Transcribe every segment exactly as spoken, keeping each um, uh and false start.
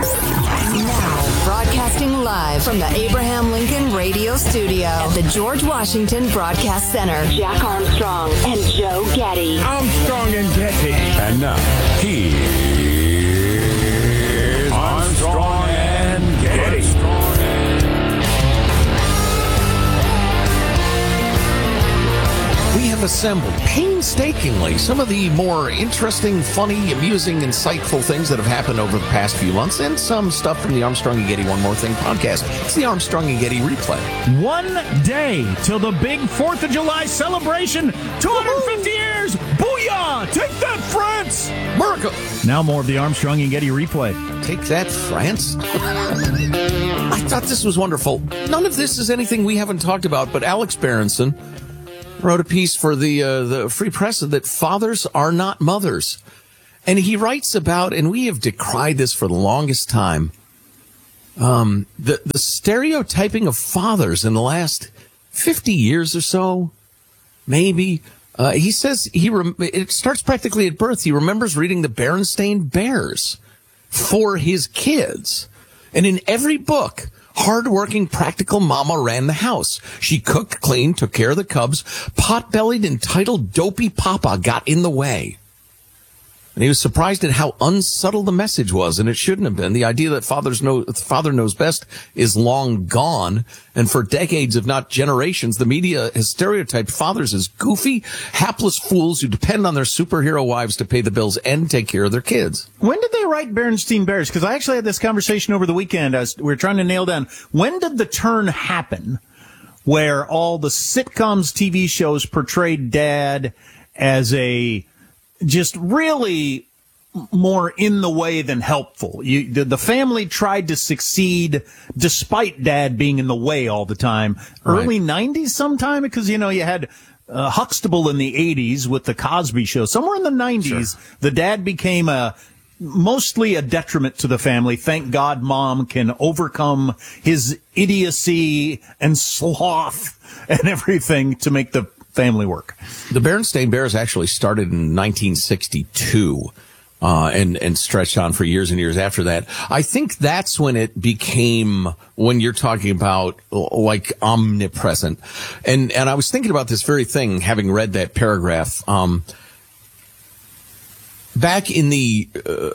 Now, broadcasting live from the Abraham Lincoln Radio Studio at the George Washington Broadcast Center, Jack Armstrong and Joe Getty. Armstrong and Getty. And now, here's Armstrong and Getty. We have assembled painstakingly some of the more interesting, funny, amusing, insightful things that have happened over the past few months, and some stuff from the Armstrong and Getty One More Thing podcast. It's the Armstrong and Getty replay. One day till the big fourth of July celebration. two hundred fifty years. Booyah! Take that, France! America! Now more of the Armstrong and Getty replay. Take that, France. I thought this was wonderful. None of this is anything we haven't talked about, but Alex Berenson wrote a piece for the uh, the Free Press that fathers are not mothers. And he writes about, and we have decried this for the longest time, um, the, the stereotyping of fathers in the last fifty years or so, maybe. Uh, he says he rem- it starts practically at birth. He remembers reading the Berenstain Bears for his kids. And in every book, hard-working, practical mama ran the house. She cooked, cleaned, took care of the cubs. Pot-bellied, entitled, dopey papa got in the way. And he was surprised at how unsubtle the message was, and it shouldn't have been. The idea that fathers know, father knows best is long gone. And for decades, if not generations, the media has stereotyped fathers as goofy, hapless fools who depend on their superhero wives to pay the bills and take care of their kids. When did they write Berenstain Bears? Because I actually had this conversation over the weekend as we were trying to nail down, when did the turn happen where all the sitcoms, T V shows portrayed dad as a just really more in the way than helpful? You, the, the family tried to succeed despite dad being in the way all the time. Early right. nineties sometime, because, you know, you had uh, Huxtable in the eighties with the Cosby Show. Somewhere in the nineties, sure. the dad became a mostly a detriment to the family. Thank God mom can overcome his idiocy and sloth and everything to make the family work. The Berenstain Bears actually started in nineteen sixty-two, uh, and, and stretched on for years and years after that. I think that's when it became, when you're talking about like omnipresent. And, and I was thinking about this very thing, having read that paragraph, um, back in the uh,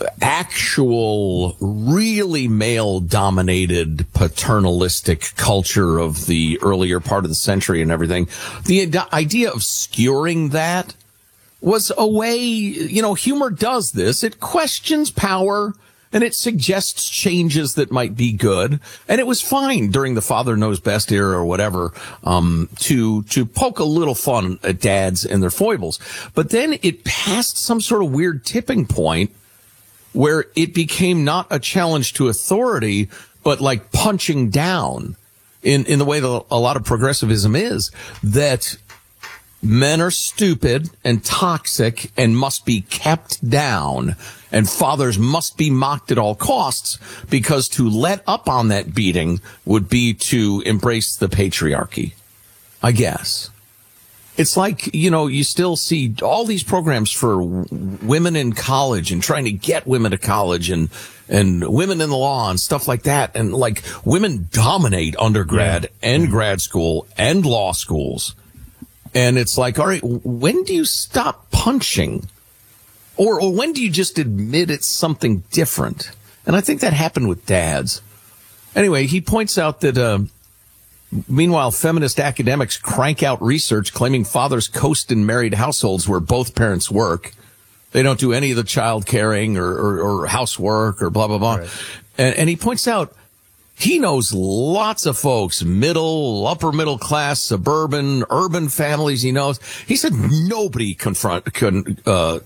actual really male-dominated paternalistic culture of the earlier part of the century and everything, the ad- idea of skewering that was a way, you know, humor does this. It questions power and it suggests changes that might be good. And it was fine during the Father Knows Best era or whatever, um, to, to poke a little fun at dads and their foibles. But then it passed some sort of weird tipping point where it became not a challenge to authority, but like punching down in, in the way that a lot of progressivism is, that men are stupid and toxic and must be kept down, and fathers must be mocked at all costs, because to let up on that beating would be to embrace the patriarchy, I guess. It's like, you know, you still see all these programs for women in college and trying to get women to college, and and women in the law and stuff like that. And like, women dominate undergrad yeah. and grad school and law schools. And it's like, all right, when do you stop punching? Or, or when do you just admit it's something different? And I think that happened with dads. Anyway, he points out that, uh, meanwhile, feminist academics crank out research claiming fathers coast in married households where both parents work. They don't do any of the child caring or, or, or housework or blah, blah, blah. Right. And, and he points out, he knows lots of folks, middle, upper middle class, suburban, urban families he knows. He said nobody confront, con, uh,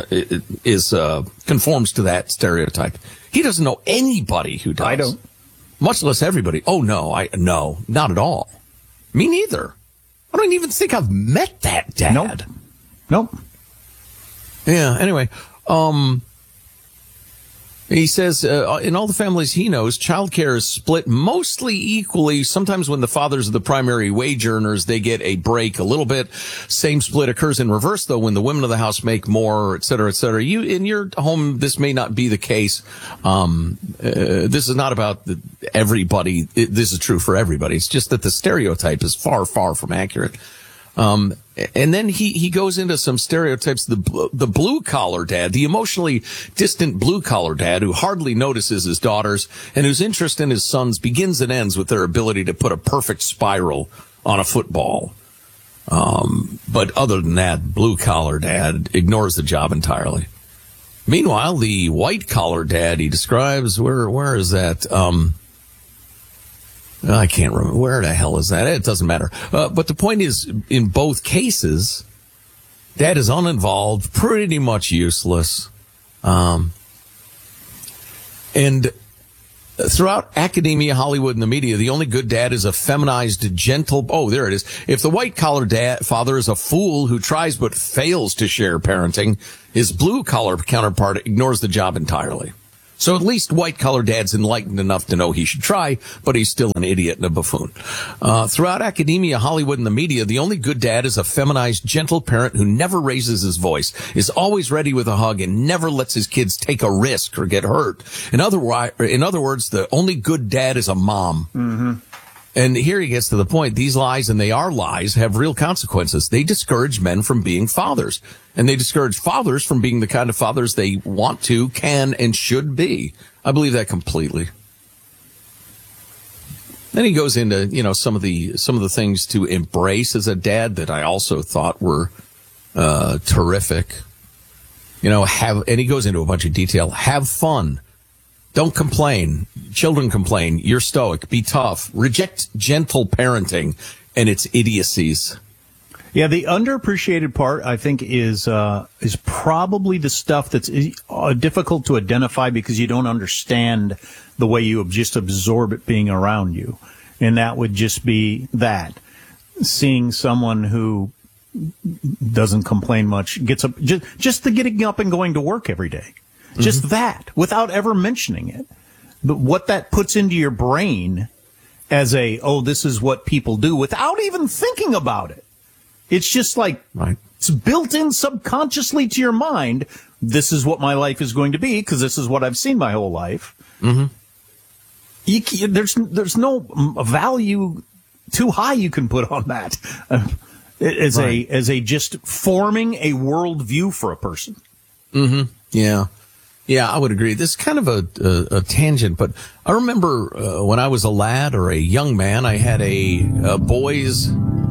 is, uh, conforms to that stereotype. He doesn't know anybody who does. I don't. Much less everybody. Oh, no, I, no, not at all. Me neither. I don't even think I've met that dad. Nope. Nope. Yeah, anyway, um, He says, uh, in all the families he knows, childcare is split mostly equally. Sometimes when the fathers are the primary wage earners, they get a break a little bit. Same split occurs in reverse, though, when the women of the house make more, et cetera, et cetera. You, in your home, this may not be the case. Um, uh, this is not about the, everybody. It, this is true for everybody. It's just that the stereotype is far, far from accurate. Um, and then he, he goes into some stereotypes, the, the blue collar dad, the emotionally distant blue collar dad who hardly notices his daughters and whose interest in his sons begins and ends with their ability to put a perfect spiral on a football. Um, but other than that, blue collar dad ignores the job entirely. Meanwhile, the white collar dad he describes, where, where is that? Um, I can't remember. Where the hell is that? It doesn't matter. Uh, but the point is, in both cases, dad is uninvolved, pretty much useless. Um, and throughout academia, Hollywood, and the media, the only good dad is a feminized, gentle, oh, there it is. If the white-collar dad father is a fool who tries but fails to share parenting, his blue-collar counterpart ignores the job entirely. So at least white-collar dad's enlightened enough to know he should try, but he's still an idiot and a buffoon. Uh, throughout academia, Hollywood, and the media, the only good dad is a feminized, gentle parent who never raises his voice, is always ready with a hug, and never lets his kids take a risk or get hurt. In other, in other words, the only good dad is a mom. Mm-hmm. And here he gets to the point. These lies, and they are lies, have real consequences. They discourage men from being fathers. And they discourage fathers from being the kind of fathers they want to, can, and should be. I believe that completely. Then he goes into, you know, some of the, some of the things to embrace as a dad that I also thought were, uh, terrific. You know, have, and he goes into a bunch of detail. Have fun. Don't complain. Children complain. You're stoic. Be tough. Reject gentle parenting and its idiocies. Yeah, the underappreciated part, I think, is uh, is probably the stuff that's uh, difficult to identify because you don't understand the way you just absorb it being around you. And that would just be that. Seeing someone who doesn't complain much, gets up, just, just the getting up and going to work every day. Just mm-hmm. that, without ever mentioning it. But what that puts into your brain as a, oh, this is what people do, without even thinking about it. It's just like, right. It's built in subconsciously to your mind. This is what my life is going to be, because this is what I've seen my whole life. Mm-hmm. You, there's, there's no value too high you can put on that uh, as right. a, as a just forming a worldview for a person. Mm-hmm. Yeah. Yeah, I would agree. This is kind of a, a, a tangent, but I remember uh, when I was a lad or a young man, I had a, a boys.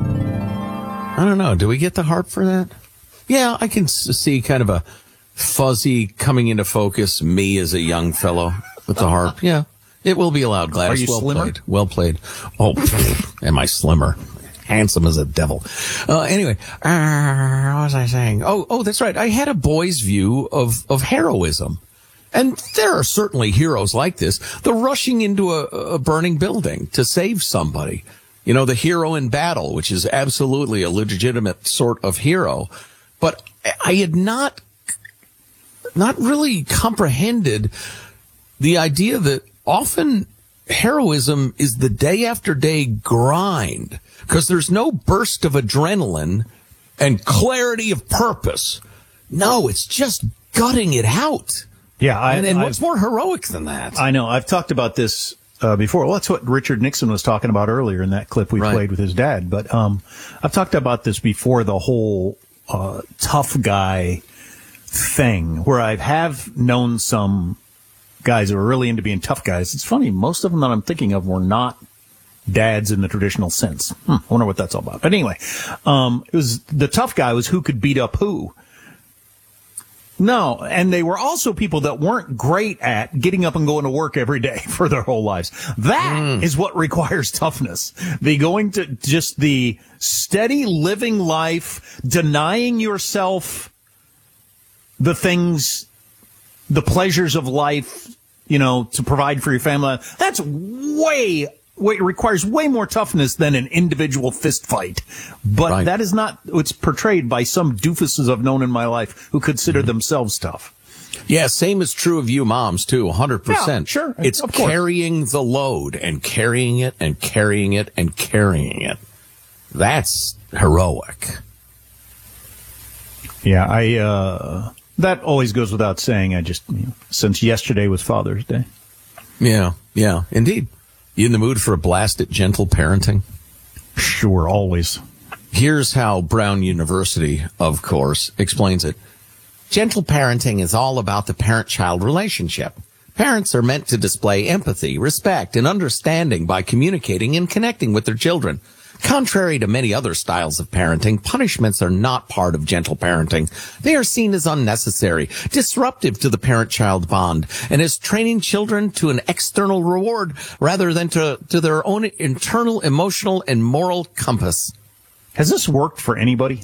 I don't know. Do we get the harp for that? Yeah, I can see kind of a fuzzy coming into focus. Me as a young fellow with the harp. Yeah, it will be allowed. Gladys, Are you well slimmer? played. Well played. Oh, am I slimmer? Handsome as a devil. Uh, anyway, uh, what was I saying? Oh, oh, that's right. I had a boy's view of, of heroism. And there are certainly heroes like this. The rushing into a, a burning building to save somebody. You know, the hero in battle, which is absolutely a legitimate sort of hero. But I had not, not really comprehended the idea that often heroism is the day after day grind. Because there's no burst of adrenaline and clarity of purpose. No, it's just gutting it out. Yeah. I, and and I've, what's more heroic than that? I know. I've talked about this uh, before. Well, that's what Richard Nixon was talking about earlier in that clip we right. played with his dad. But um, I've talked about this before, the whole uh, tough guy thing, where I have known some guys who are really into being tough guys. It's funny. Most of them that I'm thinking of were not dads in the traditional sense. Hmm, I wonder what that's all about. But anyway, um, it was the tough guy was who could beat up who. No, and they were also people that weren't great at getting up and going to work every day for their whole lives. That mm. is what requires toughness. The going to just the steady living life, denying yourself the things, the pleasures of life, you know, to provide for your family. That's way It requires way more toughness than an individual fist fight. But right. that is not what's portrayed by some doofuses I've known in my life who consider mm-hmm. themselves tough. Yeah, same is true of you moms, too, one hundred percent. Yeah, sure. It's of course. carrying the load and carrying it and carrying it and carrying it. That's heroic. Yeah, I, uh, that always goes without saying. I just, you know, since yesterday was Father's Day. Yeah, yeah, indeed. You in the mood for a blast at gentle parenting? Sure, always. Here's how Brown University, of course, explains it. Gentle parenting is all about the parent-child relationship. Parents are meant to display empathy, respect, and understanding by communicating and connecting with their children. Contrary to many other styles of parenting, punishments are not part of gentle parenting. They are seen as unnecessary, disruptive to the parent-child bond, and as training children to an external reward rather than to, to their own internal, emotional, and moral compass. Has this worked for anybody?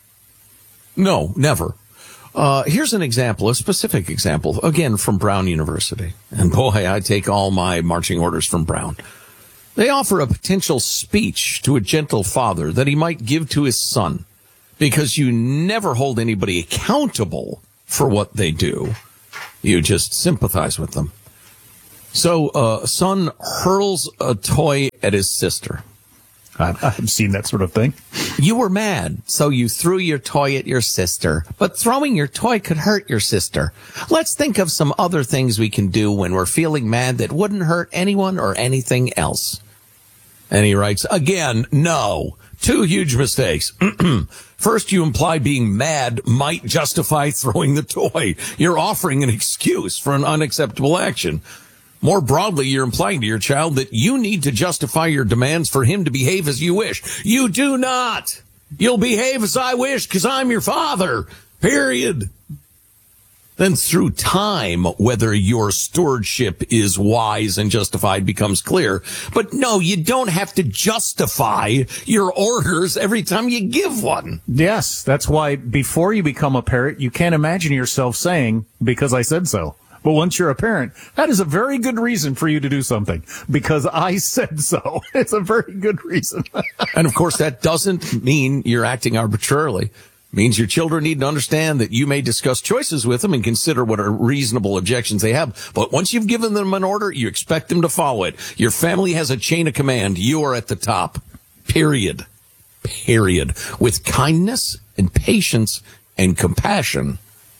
No, never. Uh, here's an example, a specific example, again, from Brown University. And boy, I take all my marching orders from Brown. They offer a potential speech to a gentle father that he might give to his son, because you never hold anybody accountable for what they do. You just sympathize with them. So, uh, son hurls a toy at his sister. I've, I've seen that sort of thing. You were mad, so you threw your toy at your sister. But throwing your toy could hurt your sister. Let's think of some other things we can do when we're feeling mad that wouldn't hurt anyone or anything else. And he writes, again, no. Two huge mistakes. First, you imply being mad might justify throwing the toy. You're offering an excuse for an unacceptable action. More broadly, you're implying to your child that you need to justify your demands for him to behave as you wish. You do not. You'll behave as I wish because I'm your father. Period. Then through time, whether your stewardship is wise and justified becomes clear. But no, you don't have to justify your orders every time you give one. Yes, that's why before you become a parent, you can't imagine yourself saying, because I said so. But once you're a parent, that is a very good reason for you to do something. Because I said so. It's a very good reason. And of course, that doesn't mean you're acting arbitrarily. It means your children need to understand that you may discuss choices with them and consider what are reasonable objections they have. But once you've given them an order, you expect them to follow it. Your family has a chain of command. You are at the top. Period. Period. With kindness and patience and compassion.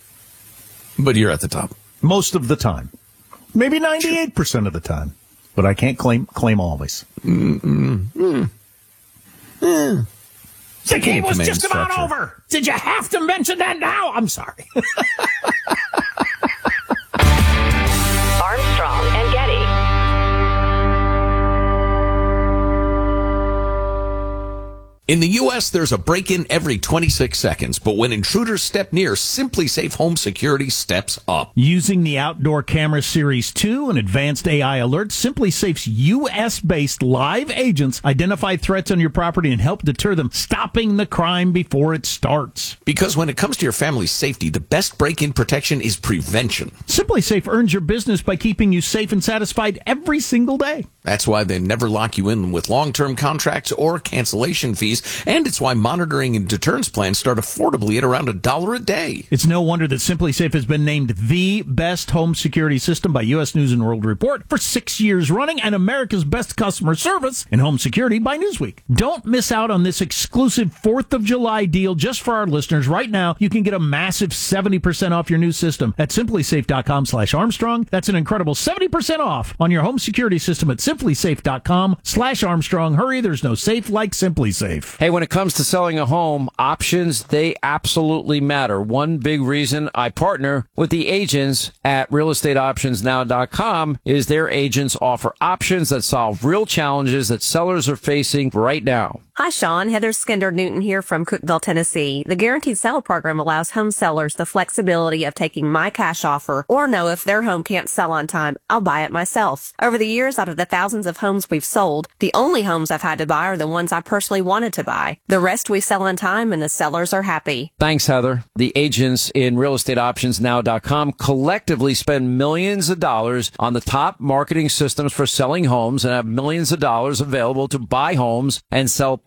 But you're at the top. Most of the time. Maybe ninety-eight percent of the time. But I can't claim claim always. Mm-mm. Mm. The game was just structure. about over. Did you have to mention that now? I'm sorry. Armstrong and Getty. In the U S, there's a break-in every twenty-six seconds, but when intruders step near, SimpliSafe Home Security steps up. Using the Outdoor Camera Series two and advanced A I alerts, SimpliSafe's U S-based live agents identify threats on your property and help deter them, stopping the crime before it starts. Because when it comes to your family's safety, the best break-in protection is prevention. SimpliSafe earns your business by keeping you safe and satisfied every single day. That's why they never lock you in with long-term contracts or cancellation fees, and it's why monitoring and deterrence plans start affordably at around a dollar a day. It's no wonder that SimpliSafe has been named the best home security system by U S News and World Report for six years running and America's best customer service in home security by Newsweek. Don't miss out on this exclusive fourth of July deal just for our listeners. Right now, you can get a massive seventy percent off your new system at simplisafe.com slash Armstrong. That's an incredible seventy percent off on your home security system at simplisafe.com slash Armstrong. Hurry, there's no safe like SimpliSafe. Hey, when it comes to selling a home, options, they absolutely matter. One big reason I partner with the agents at real estate options now dot com is their agents offer options that solve real challenges that sellers are facing right now. Hi, Sean. Heather Skinder-Newton here from Cookeville, Tennessee. The Guaranteed Sale program allows home sellers the flexibility of taking my cash offer or know if their home can't sell on time, I'll buy it myself. Over the years, out of the thousands of homes we've sold, the only homes I've had to buy are the ones I personally wanted to buy. The rest we sell on time and the sellers are happy. Thanks, Heather. The agents in real estate options now dot com collectively spend millions of dollars on the top marketing systems for selling homes and have millions of dollars available to buy homes and sell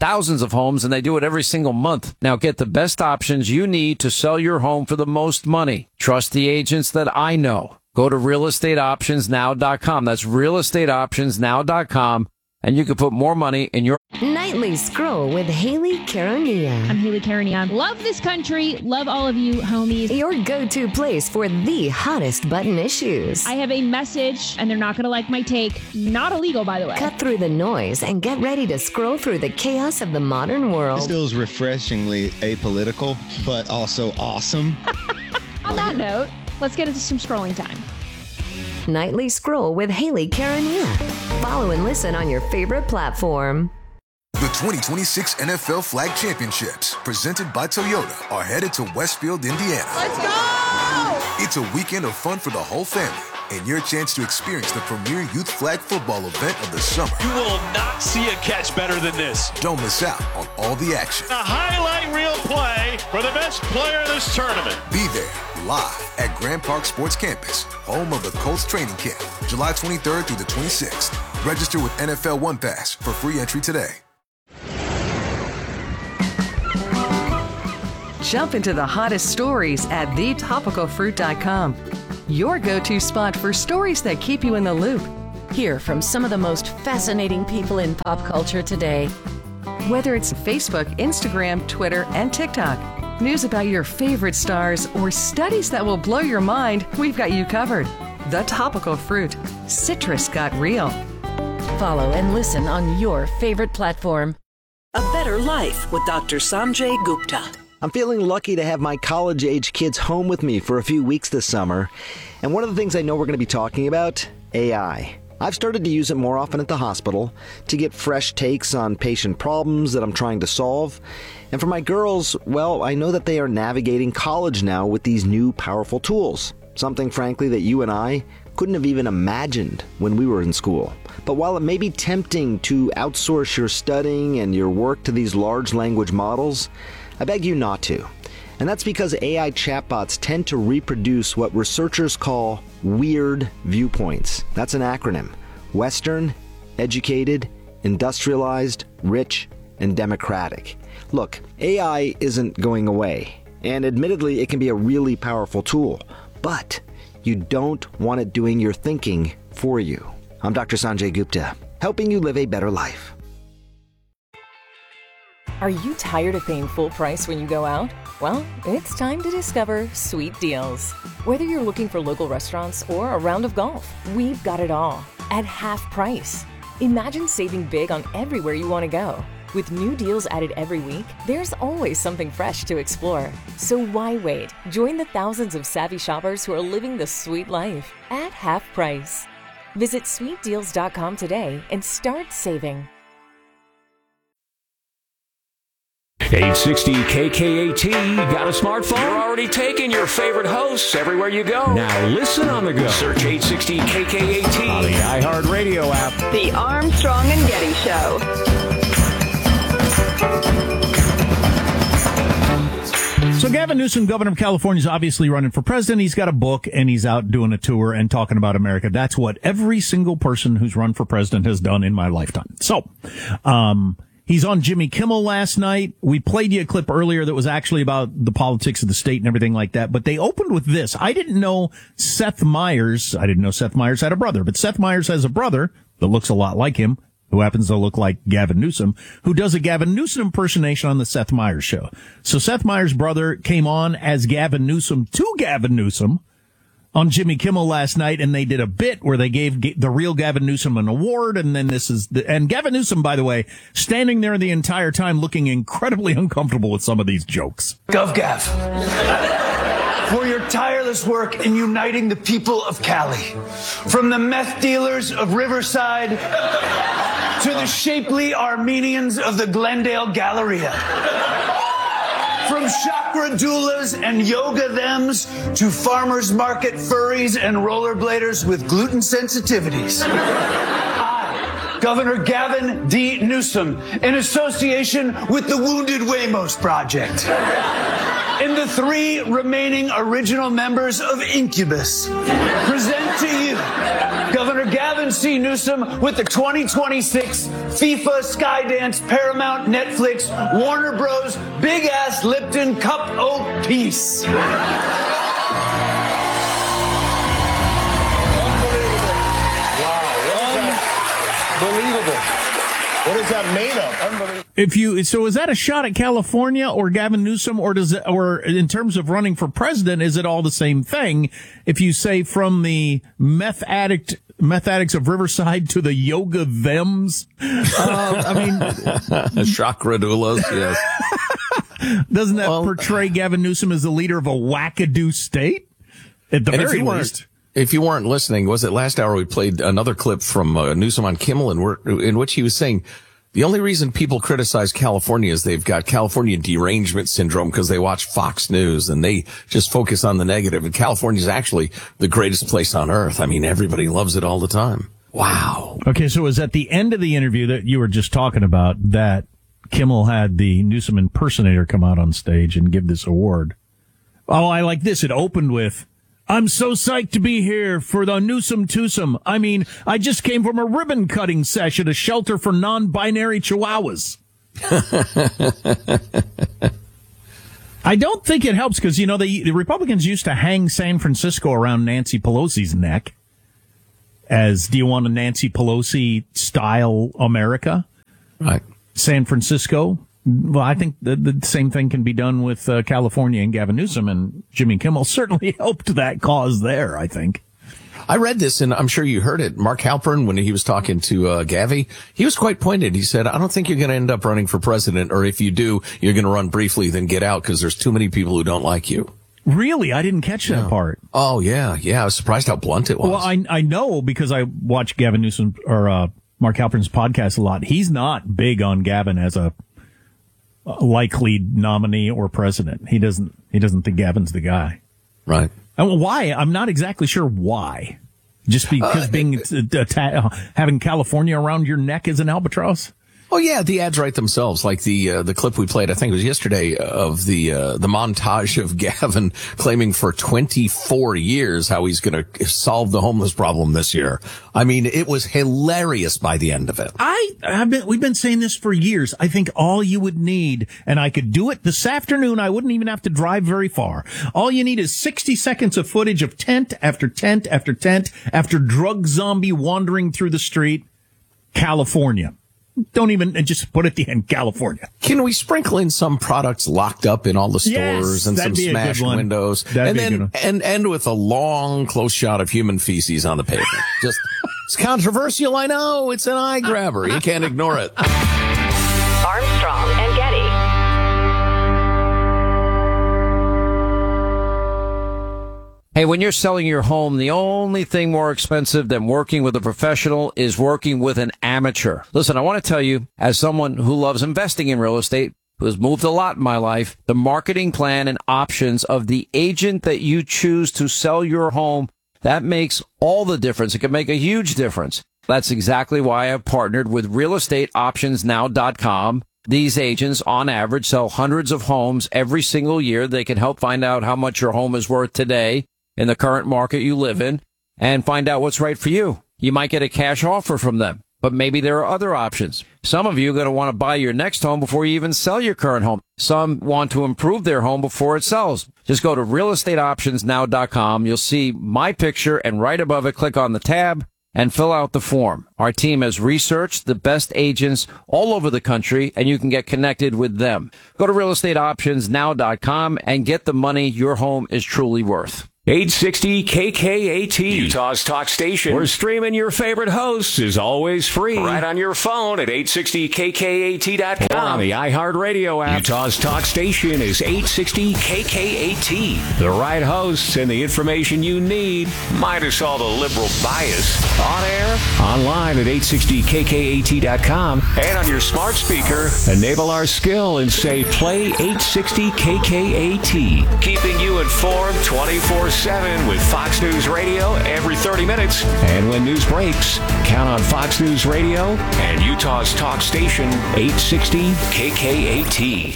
thousands of homes, and they do it every single month. Now get the best options you need to sell your home for the most money. Trust the agents that I know. Go to real estate options now dot com. That's real estate options now dot com, and you can put more money in your Nightly Scroll with Haley Carania. I'm Haley Carania. Love this country. Love all of you, homies. Your go-to place for the hottest button issues. I have a message, and they're not going to like my take. Not illegal, by the way. Cut through the noise and get ready to scroll through the chaos of the modern world. This feels refreshingly apolitical, but also awesome. On that note, let's get into some scrolling time. Nightly Scroll with Haley Carania. Follow and listen on your favorite platform. The twenty twenty-six N F L Flag Championships, presented by Toyota, are headed to Westfield, Indiana. Let's go! It's a weekend of fun for the whole family, and your chance to experience the premier youth flag football event of the summer. You will not see a catch better than this. Don't miss out on all the action. A highlight reel play for the best player in this tournament. Be there, live at Grand Park Sports Campus, home of the Colts training camp, July twenty-third through the twenty-sixth. Register with N F L One Pass for free entry today. Jump into the hottest stories at the topical fruit dot com. Your go-to spot for stories that keep you in the loop. Hear from some of the most fascinating people in pop culture today. Whether it's Facebook, Instagram, Twitter, and TikTok, news about your favorite stars, or studies that will blow your mind, we've got you covered. The Topical Fruit. Citrus got real. Follow and listen on your favorite platform. A Better Life with Doctor Sanjay Gupta. I'm feeling lucky to have my college-age kids home with me for a few weeks this summer. And one of the things I know we're going to be talking about, A I. I've started to use it more often at the hospital to get fresh takes on patient problems that I'm trying to solve. And for my girls, well, I know that they are navigating college now with these new powerful tools. Something, frankly, that you and I couldn't have even imagined when we were in school. But while it may be tempting to outsource your studying and your work to these large language models, I beg you not to. And that's because A I chatbots tend to reproduce what researchers call weird viewpoints. That's an acronym. Western, educated, industrialized, rich, and democratic. Look, A I isn't going away. And admittedly, it can be a really powerful tool. But you don't want it doing your thinking for you. I'm Doctor Sanjay Gupta, helping you live a better life. Are you tired of paying full price when you go out? Well, it's time to discover Sweet Deals. Whether you're looking for local restaurants or a round of golf, we've got it all at half price. Imagine saving big on everywhere you want to go. With new deals added every week, there's always something fresh to explore. So why wait? Join the thousands of savvy shoppers who are living the sweet life at half price. Visit sweet deals dot com today and start saving. eight sixty K K A T, got a smartphone? You're already taking your favorite hosts everywhere you go. Now listen on the go. Search eight sixty K K A T on the iHeartRadio app. The Armstrong and Getty Show. So Gavin Newsom, governor of California, is obviously running for president. He's got a book and he's out doing a tour and talking about America. That's what every single person who's run for president has done in my lifetime. So, um, he's on Jimmy Kimmel last night. We played you a clip earlier that was actually about the politics of the state and everything like that. But they opened with this. I didn't know Seth Meyers. I didn't know Seth Meyers had a brother, but Seth Meyers has a brother that looks a lot like him, who happens to look like Gavin Newsom, who does a Gavin Newsom impersonation on the Seth Meyers show. So Seth Meyers' brother came on as Gavin Newsom to Gavin Newsom on Jimmy Kimmel last night, and they did a bit where they gave the real Gavin Newsom an award, and then this is the, and Gavin Newsom, by the way, standing there the entire time looking incredibly uncomfortable with some of these jokes. GovGav, for your tireless work in uniting the people of Cali, from the meth dealers of Riverside to the shapely Armenians of the Glendale Galleria. From chakra doulas and yoga thems to farmers market furries and rollerbladers with gluten sensitivities. I, Governor Gavin D. Newsom, in association with the Wounded Wamos Project, and the three remaining original members of Incubus, present to you Governor Gavin Gavin C. Newsom with the twenty twenty-six FIFA, Skydance, Paramount, Netflix, Warner Bros. Big Ass Lipton Cup O' Peace. Unbelievable. What is that made of? Unbelievable. If you so, is that a shot at California or Gavin Newsom, or does it, or in terms of running for president, is it all the same thing? If you say from the meth addict, meth addicts of Riverside to the yoga thems, uh, I mean, chakra doulas, yes. Doesn't that well, portray Gavin Newsom as the leader of a wackadoo state? At the very least. If you weren't listening, was it last hour we played another clip from uh, Newsom on Kimmel, in, where, in which he was saying the only reason people criticize California is they've got California derangement syndrome because they watch Fox News and they just focus on the negative. And California is actually the greatest place on earth. I mean, everybody loves it all the time. Wow. Okay, so it was at the end of the interview that you were just talking about that Kimmel had the Newsom impersonator come out on stage and give this award. Oh, I like this. It opened with, "I'm so psyched to be here for the Newsom twosome. I mean, I just came from a ribbon cutting sesh at a shelter for non-binary chihuahuas." I don't think it helps because, you know, the, the Republicans used to hang San Francisco around Nancy Pelosi's neck as, do you want a Nancy Pelosi style America? Right. San Francisco. Well, I think the, the same thing can be done with uh, California and Gavin Newsom, and Jimmy Kimmel certainly helped that cause there, I think. I read this, and I'm sure you heard it. Mark Halpern, when he was talking to uh, Gavi, he was quite pointed. He said, I don't think you're going to end up running for president, or if you do, you're going to run briefly, then get out because there's too many people who don't like you. Really? I didn't catch that no. part. Oh, yeah. Yeah, I was surprised how blunt it was. Well, I, I know because I watch Gavin Newsom or uh, Mark Halpern's podcast a lot. He's not big on Gavin as a likely nominee or president. He doesn't. He doesn't think Gavin's the guy. Right. And why? I'm not exactly sure why. Just because uh, being uh, having California around your neck is an albatross. Oh yeah, the ads write themselves. Like the uh, the clip we played, I think it was yesterday, of the uh, the montage of Gavin claiming for twenty-four years how he's going to solve the homeless problem this year. I mean, it was hilarious by the end of it. I I've been we've been saying this for years. I think all you would need, and I could do it this afternoon. I wouldn't even have to drive very far. All you need is sixty seconds of footage of tent after tent after tent after drug zombie wandering through the street, California. Don't even just put at the end, California. Can we sprinkle in some products locked up in all the stores yes, and some smashed windows, that'd and then and end with a long close shot of human feces on the pavement? Just it's controversial, I know. It's an eye grabber. You can't ignore it. Armstrong and Getty. Hey, when you're selling your home, the only thing more expensive than working with a professional is working with an amateur. Listen, I want to tell you, as someone who loves investing in real estate, who has moved a lot in my life, the marketing plan and options of the agent that you choose to sell your home, that makes all the difference. It can make a huge difference. That's exactly why I've partnered with real estate options now dot com. These agents, on average, sell hundreds of homes every single year. They can help find out how much your home is worth today in the current market you live in and find out what's right for you. You might get a cash offer from them, but maybe there are other options. Some of you are going to want to buy your next home before you even sell your current home. Some want to improve their home before it sells. Just go to real estate options now dot com. You'll see my picture, and right above it, click on the tab and fill out the form. Our team has researched the best agents all over the country, and you can get connected with them. Go to real estate options now dot com and get the money your home is truly worth. eight sixty K K A T, Utah's talk station, where streaming your favorite hosts is always free. Right on your phone at eight sixty K K A T dot com. Or on the iHeartRadio app. Utah's talk station is eight sixty K K A T. The right hosts and the information you need, minus all the liberal bias. On air, online at eight sixty K K A T dot com, and on your smart speaker, enable our skill and say play eight sixty K K A T. Keeping you informed twenty-four seven with Fox News Radio every thirty minutes. And when news breaks, count on Fox News Radio and Utah's talk station, eight sixty K K A T.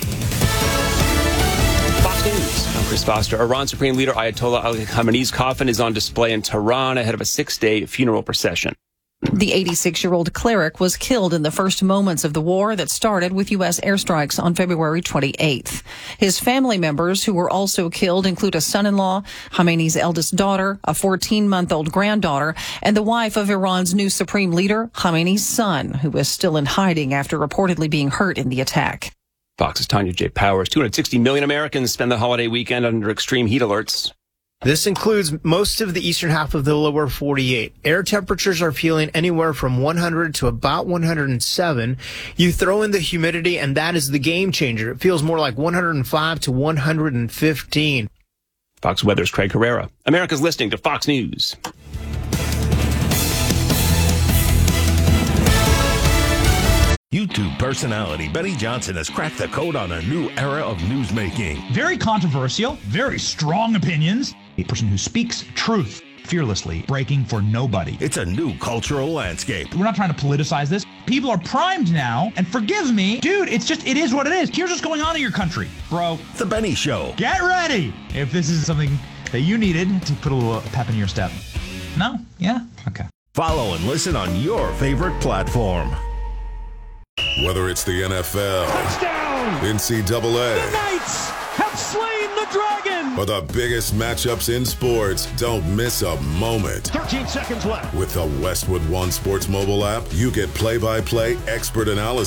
Fox News. I'm Chris Foster. Iran Supreme Leader Ayatollah Ali Khamenei's coffin is on display in Tehran ahead of a six-day funeral procession. The eighty-six-year-old cleric was killed in the first moments of the war that started with U S airstrikes on February twenty-eighth. His family members who were also killed include a son-in-law, Khamenei's eldest daughter, a fourteen-month-old granddaughter, and the wife of Iran's new supreme leader, Khamenei's son, who is still in hiding after reportedly being hurt in the attack. Fox's Tanya J. Powers. two hundred sixty million Americans spend the holiday weekend under extreme heat alerts. This includes most of the eastern half of the lower forty-eight. Air temperatures are feeling anywhere from one hundred to about one hundred seven. You throw in the humidity, and that is the game changer. It feels more like one hundred five to one hundred fifteen. Fox Weather's Craig Herrera. America's listening to Fox News. YouTube personality Benny Johnson has cracked the code on a new era of newsmaking. Very controversial, very strong opinions. A person who speaks truth fearlessly, breaking for nobody. It's a new cultural landscape. We're not trying to politicize this. People are primed now, and forgive me, dude, it's just, it is what it is. Here's what's going on in your country, bro. The Benny Show. Get ready if this is something that you needed to put a little pep in your step. No? Yeah? Okay. Follow and listen on your favorite platform. Whether it's the N F L, touchdown, N C double A, the Knights have slain the dragon, or the biggest matchups in sports, don't miss a moment. thirteen seconds left. With the Westwood One Sports mobile app, you get play-by-play expert analysis